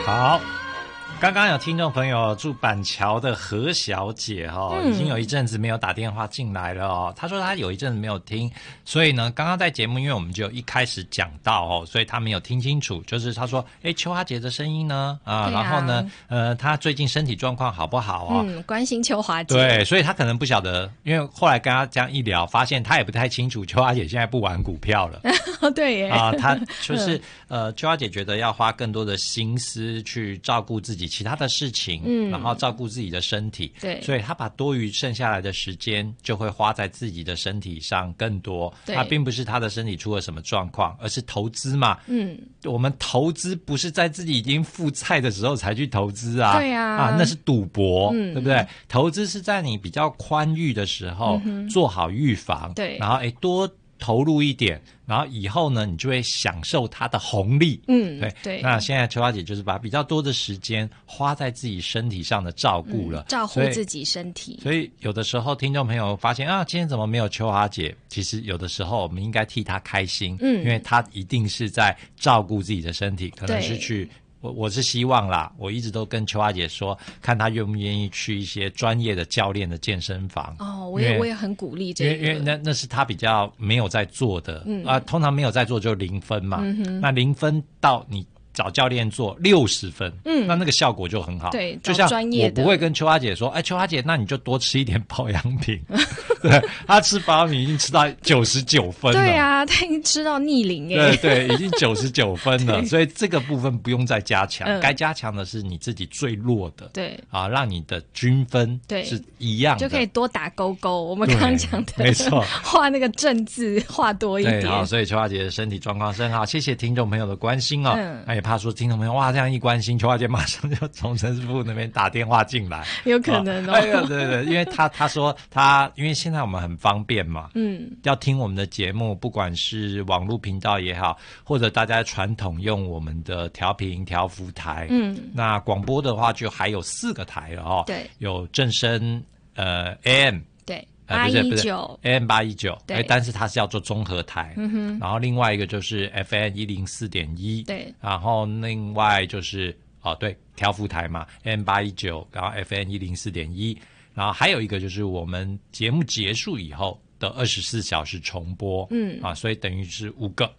好，刚刚有听众朋友住板桥的何小姐已经有一阵子没有打电话进来了哦。她说她有一阵子没有听，所以呢，刚刚在节目，因为我们就一开始讲到所以她没有听清楚。就是她说，秋花姐的声音呢然后呢，她最近身体状况好不好关心秋花姐。 对，所以她可能不晓得，因为后来跟她这样一聊，发现她也不太清楚秋花姐现在不玩股票了。 对耶她就是秋花姐觉得要花更多的心思去照顾自己其他的事情，然后照顾自己的身体， 对， 所以她把多余剩下来的时间就会花在自己的身体上更多。她并不是她的身体出了什么状况，而是投资嘛。我们投资不是在自己已经负债的时候才去投资啊， 对啊， 那是赌博，对不对？投资是在你比较宽裕的时候，做好预防， 对， 然后多投入一点，然后以后呢，你就会享受它的红利。对。那现在秋花姐就是把比较多的时间花在自己身体上的照顾了， 照顾自己身体。 所以有的时候听众朋友发现今天怎么没有秋花姐？其实有的时候我们应该替她开心，因为她一定是在照顾自己的身体，可能是去。我是希望啦，我一直都跟秋花姐说，看她愿不愿意去一些专业的教练的健身房。 我也很鼓励这个， 因为那是她比较没有在做的，通常没有在做就0分嘛，那0分到你找教练做60分，那个效果就很好。 对， 就像专业的， 我不会跟秋花姐说，秋花姐，那你就多吃一点保养品。对，她吃保养品已经吃到99分了。 对啊，她已经吃到逆龄对，已经99分了，所以这个部分不用再加强，该加强的是你自己最弱的。 对让你的均分是一样的， 就可以多打勾勾。我们刚刚讲的， 没错， 画那个正字画多一点。 对，所以秋花姐的身体状况是很好，谢谢听众朋友的关心哦。那也怕说听众朋友这样一关心，秋花姐马上就从陈师傅那边打电话进来， 有可能对，因为他说因为现在我们很方便嘛，要听我们的节目，不管是网络频道也好，或者大家传统用我们的调频调幅台，那广播的话就还有4个台了对， 有正声AM， 对。 819 AM 819，但是它是要做综合台，然后另外一个就是 FM 104.1， 对， 然后另外就是调幅台嘛 AM 819，然后 FM 104.1，然后还有一个就是我们节目结束以后的24小时重播，所以等于是5个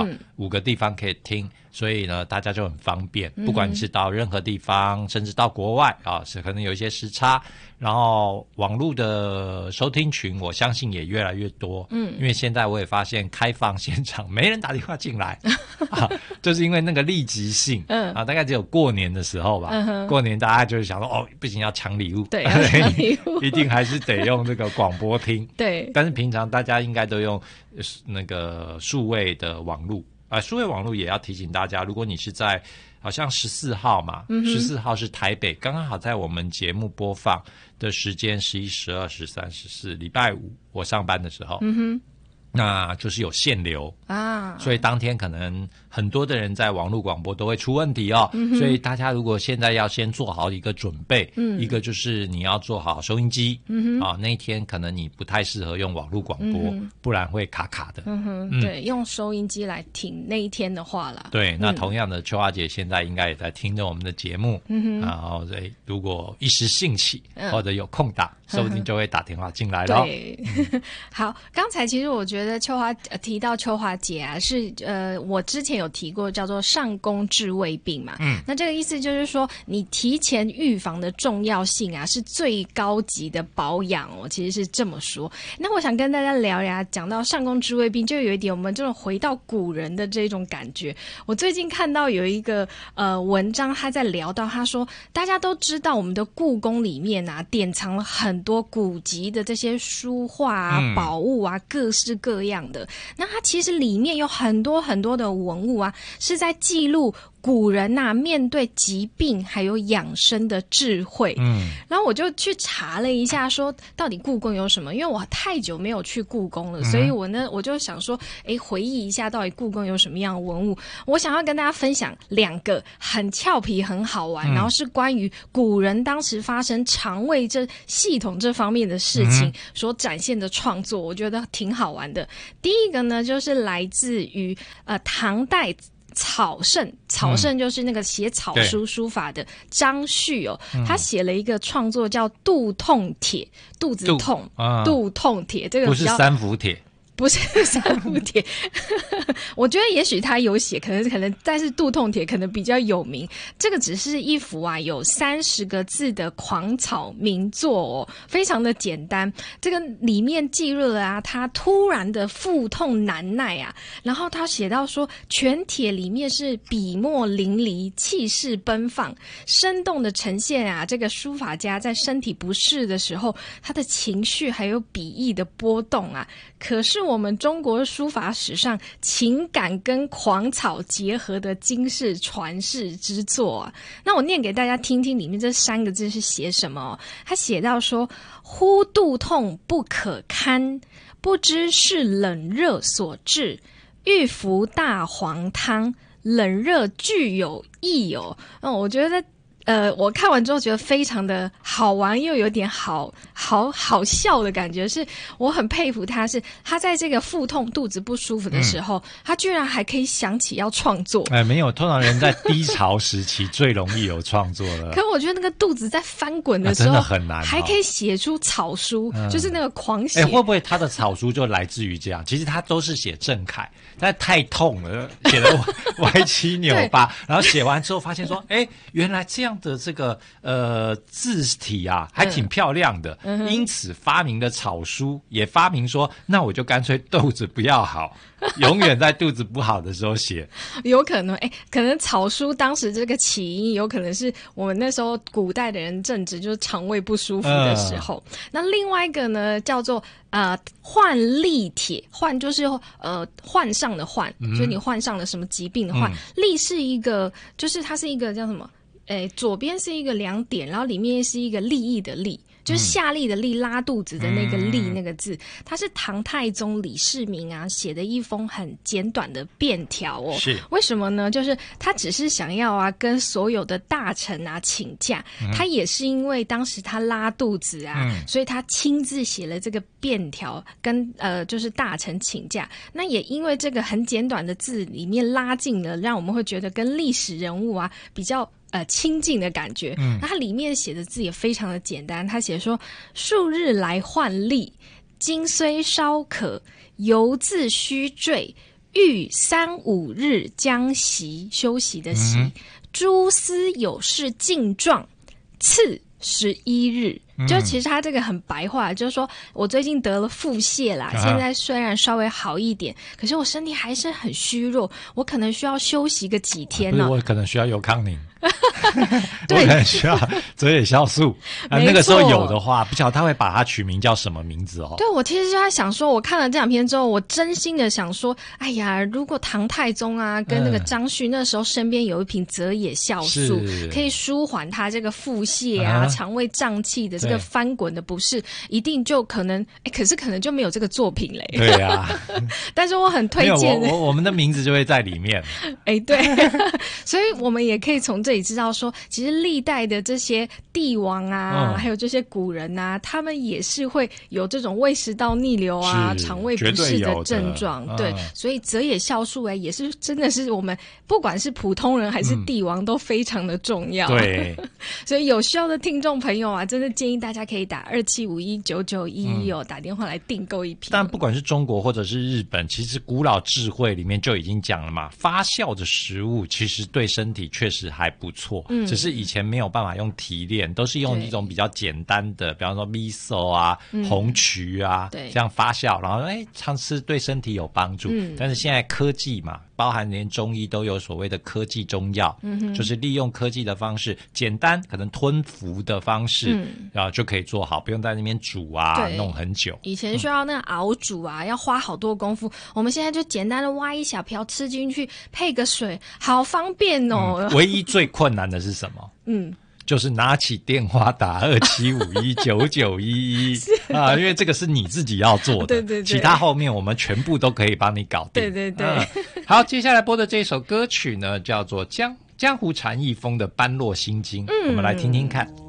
5个地方可以听，所以呢大家就很方便，不管你是到任何地方，甚至到国外是可能有一些时差，然后网络的收听群我相信也越来越多，因为现在我也发现开放现场没人打电话进来就是因为那个立即性大概只有过年的时候吧，过年大家就是想说不行要抢礼物， 对，要抢礼物一定还是得用这个广播听对， 但是平常大家应该都用那个数位的网络数位网络也要提醒大家，如果你是在好像14号嘛，14号是台北，刚刚好在我们节目播放的时间11、12、13、14，礼拜五我上班的时候，那就是有限流所以当天可能很多的人在网络广播都会出问题所以大家如果现在要先做好一个准备，一个就是你要做好收音机那一天可能你不太适合用网络广播，不然会卡卡的对，用收音机来听那一天的话啦。 对，那同样的秋花姐现在应该也在听着我们的节目然后如果一时兴起或者有空档说不定就会打电话进来了对好，刚才其实我觉得提到秋花姐是我之前有提过叫做上工治未病嘛，那这个意思就是说你提前预防的重要性是最高级的保养其实是这么说。那我想跟大家聊聊，讲到上工治未病，就有一点我们这种回到古人的这种感觉。我最近看到有一个文章，他在聊到，他说大家都知道我们的故宫里面典藏了很多古籍的这些书画宝物各式各样的，那它其实里面有很多很多的文物是在记录古人面对疾病还有养生的智慧。然后我就去查了一下说到底故宫有什么，因为我太久没有去故宫了，所以我就想说回忆一下到底故宫有什么样的文物。我想要跟大家分享2个很俏皮很好玩然后是关于古人当时发生肠胃这系统这方面的事情所展现的创作，我觉得挺好玩的。第一个呢就是来自于唐代草圣就是那个写草书书法的张旭哦，他写了一个创作叫肚痛帖，肚子痛，肚痛帖，这个不是三伏帖。 不是三伏帖，我觉得也许他有写，可能，但是肚痛帖可能比较有名。这个只是一幅啊，有30个字的狂草名作哦，非常的简单。这个里面记录了啊，他突然的腹痛难耐啊，然后他写到说，全帖里面是笔墨淋漓，气势奔放，生动的呈现啊，这个书法家在身体不适的时候，他的情绪还有笔意的波动啊。可是我们中国书法史上情感跟狂草结合的惊世传世之作啊。那我念给大家听听里面这3个字是写什么哦。他写到说，忽肚痛不可堪，不知是冷热所致，欲服大黄汤，冷热俱有异哦。我觉得我看完之后觉得非常的好玩，又有点好笑的感觉，是我很佩服他，是他在这个腹痛肚子不舒服的时候，他居然还可以想起要创作。 没有，通常人在低潮时期最容易有创作了。 可我觉得那个肚子在翻滚的时候， 真的很难， 还可以写出草书，就是那个狂写。 会不会他的草书就来自于这样？其实他都是写正楷，但太痛了，写的歪七扭八，然后写完之后发现说，原来这样的这个字体啊，还挺漂亮的，因此发明了草书，也发明说，那我就干脆肚子不要好，永远在肚子不好的时候写。 有可能，可能草书当时这个起因，有可能是我们那时候古代的人正值就是肠胃不舒服的时候。那另外一个呢，叫做患痢帖，患就是患上的患，就是你患上了什么疾病的患。痢是一个，就是它是一个叫什么？左边是一个2点，然后里面是一个利益的利，就是下利的利，拉肚子的那个利那个字，它是唐太宗李世民啊写的一封很简短的便条哦。 是为什么呢？就是他只是想要啊跟所有的大臣啊请假，他也是因为当时他拉肚子啊，所以他亲自写了这个便条跟就是大臣请假。那也因为这个很简短的字里面拉近了，让我们会觉得跟历史人物啊比较亲近的感觉。那它里面写的字也非常的简单，他写说，数日来患痢，今虽稍可，犹自须坠，欲3、5日将息，休息的息，诸司有事尽状，次11日。就其实他这个很白话，就是说我最近得了腹泻啦，现在虽然稍微好一点，可是我身体还是很虚弱，我可能需要休息个几天呢。 我可能需要尤康宁。 对， 我可能需要泽野酵素那个时候有的话，不晓得他会把它取名叫什么名字哦。 对，我其实就在想说，我看了这2篇之后，我真心的想说，哎呀，如果唐太宗啊跟那个张旭那时候身边有一瓶泽野酵素，可以舒缓他这个腹泻啊、肠胃胀气的这个翻滚的不适，一定就可能可是可能就没有这个作品嘞。 对啊，但是我很推荐我们的名字就会在里面。 对，所以我们也可以从这里知道说，其实历代的这些帝王啊，还有这些古人啊，他们也是会有这种胃食道逆流啊、肠胃不适的症状。对，所以泽野酵素也是真的是我们不管是普通人还是帝王都非常的重要。 对， 所以有需要的听众朋友啊，真的建议大家可以打27519911打电话来订购一瓶。 但不管是中国或者是日本，其实古老智慧里面就已经讲了嘛，发酵的食物其实对身体确实还不错。只是以前没有办法用提炼，都是用一种比较简单的，比方说 miso 啊、红曲啊，这样发酵，然后常吃对身体有帮助。但是现在科技嘛，包含连中医都有所谓的科技中药，就是利用科技的方式，简单可能吞服的方式，然后就可以做好，不用在那边煮啊弄很久。 以前需要那个熬煮啊，要花好多功夫，我们现在就简单的挖一小瓢吃进去，配个水，好方便哦。 唯一最困难的是什么？就是拿起电话打27519911啊，因为这个是你自己要做的， 对， 其他后面我们全部都可以帮你搞定。 对。 好，接下来播的这首歌曲呢，叫做江湖禅意风的《般若心经》，我们来听听看。